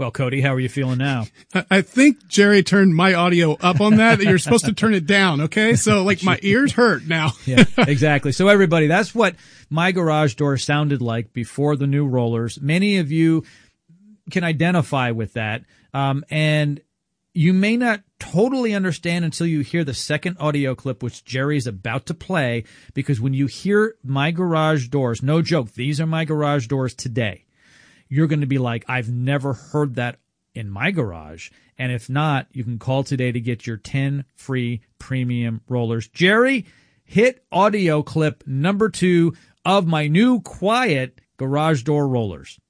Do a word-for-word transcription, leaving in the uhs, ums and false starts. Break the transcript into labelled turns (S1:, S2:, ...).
S1: Well, Cody, how are you feeling now?
S2: I, I think Jerry turned my audio up on that. You're supposed to turn it down, okay? So, like, my ears hurt now.
S1: Yeah, exactly. So, everybody, that's what my garage door sounded like before the new rollers. Many of you can identify with that, um, and you may not totally understand until you hear the second audio clip, which Jerry's about to play, because when you hear my garage doors, no joke, these are my garage doors today, you're going to be like, I've never heard that in my garage. And if not, you can call today to get your ten free premium rollers. Jerry, hit audio clip number two of my new quiet garage door rollers.